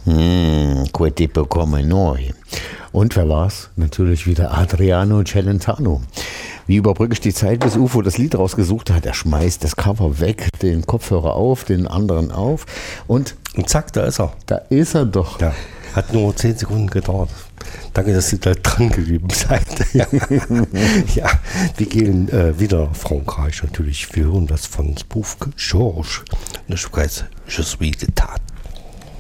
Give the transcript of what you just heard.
Quel tipo come noi. Und wer war's? Natürlich wieder Adriano Celentano. Wie überbrücke ich die Zeit, bis UFO das Lied rausgesucht hat? Er schmeißt das Cover weg, den Kopfhörer auf, den anderen auf und zack, da ist er. Da ist er doch. Ja, hat nur 10 Sekunden gedauert. Danke, dass ihr da dran geblieben seid. Ja, wir gehen wieder Frankreich natürlich. Wir hören das von Spoof Georges. Und das heißt Je suis de Tat.